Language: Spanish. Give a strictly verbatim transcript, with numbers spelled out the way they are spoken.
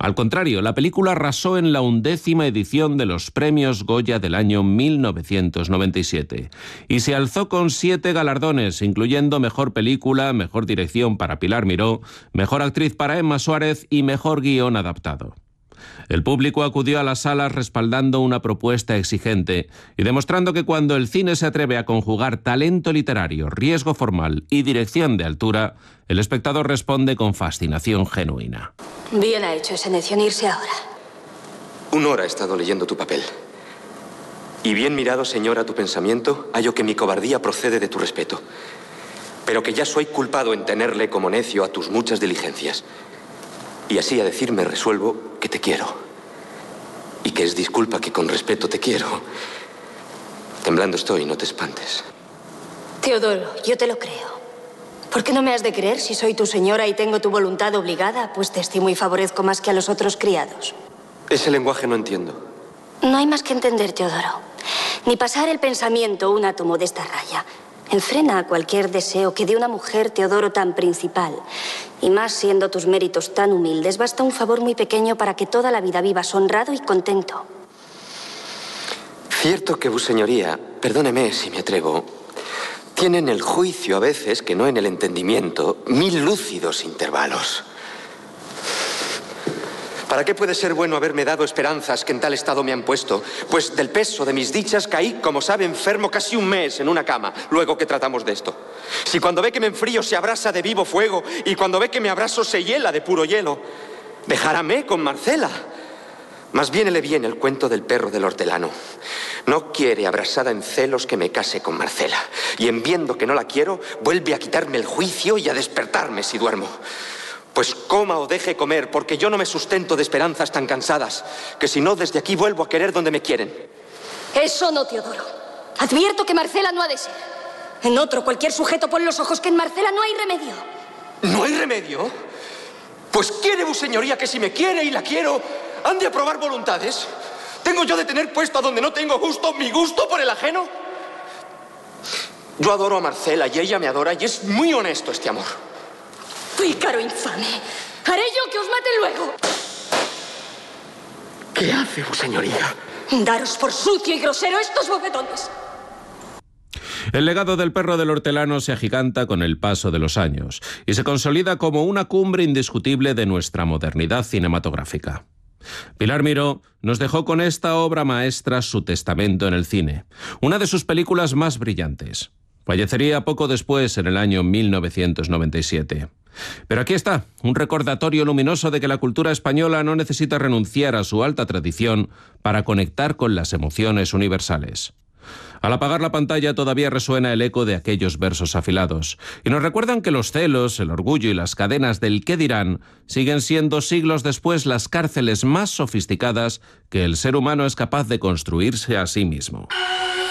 Al contrario, la película arrasó en la undécima edición de los Premios Goya del año mil novecientos noventa y siete y se alzó con siete galardones, incluyendo Mejor Película, Mejor Dirección para Pilar Miró, Mejor Actriz para Emma Suárez y Mejor Guión Adaptado. El público acudió a las salas respaldando una propuesta exigente y demostrando que cuando el cine se atreve a conjugar talento literario, riesgo formal y dirección de altura, el espectador responde con fascinación genuina. Bien ha hecho ese necio en irse ahora. Una hora he estado leyendo tu papel. Y bien mirado, señora, tu pensamiento, hallo que mi cobardía procede de tu respeto, pero que ya soy culpado en tenerle como necio a tus muchas diligencias. Y así a decirme resuelvo que te quiero. Y que es disculpa que con respeto te quiero. Temblando estoy, no te espantes. Teodoro, yo te lo creo. ¿Por qué no me has de creer si soy tu señora y tengo tu voluntad obligada? Pues te estimo y favorezco más que a los otros criados. Ese lenguaje no entiendo. No hay más que entender, Teodoro. Ni pasar el pensamiento un átomo de esta raya. Enfrena a cualquier deseo que de una mujer, Teodoro, tan principal. Y más siendo tus méritos tan humildes, basta un favor muy pequeño para que toda la vida vivas honrado y contento. Cierto que, vuseñoría, perdóneme si me atrevo, tiene en el juicio a veces, que no en el entendimiento, mil lúcidos intervalos. ¿Para qué puede ser bueno haberme dado esperanzas que en tal estado me han puesto? Pues del peso de mis dichas caí, como sabe, enfermo casi un mes en una cama, luego que tratamos de esto. Si cuando ve que me enfrío se abrasa de vivo fuego, y cuando ve que me abraso se hiela de puro hielo, dejáráme con Marcela. Más bien le viene el cuento del perro del hortelano. No quiere, abrasada en celos, que me case con Marcela. Y en viendo que no la quiero, vuelve a quitarme el juicio y a despertarme si duermo. Pues coma o deje comer, porque yo no me sustento de esperanzas tan cansadas, que si no, desde aquí vuelvo a querer donde me quieren. Eso no, Teodoro. Advierto que Marcela no ha de ser. En otro, cualquier sujeto pone los ojos que en Marcela no hay remedio. ¿No hay remedio? Pues quiere, vuseñoría, que si me quiere y la quiero, han de aprobar voluntades. ¿Tengo yo de tener puesto a donde no tengo gusto mi gusto por el ajeno? Yo adoro a Marcela y ella me adora, y es muy honesto este amor. Pícaro infame. Haré yo que os mate luego. ¿Qué hace, vuseñoría? Daros por sucio y grosero estos bofetones. El legado del perro del hortelano se agiganta con el paso de los años y se consolida como una cumbre indiscutible de nuestra modernidad cinematográfica. Pilar Miró nos dejó con esta obra maestra su testamento en el cine, una de sus películas más brillantes. Fallecería poco después, en el año mil novecientos noventa y siete. Pero aquí está, un recordatorio luminoso de que la cultura española no necesita renunciar a su alta tradición para conectar con las emociones universales. Al apagar la pantalla todavía resuena el eco de aquellos versos afilados, y nos recuerdan que los celos, el orgullo y las cadenas del qué dirán siguen siendo siglos después las cárceles más sofisticadas que el ser humano es capaz de construirse a sí mismo.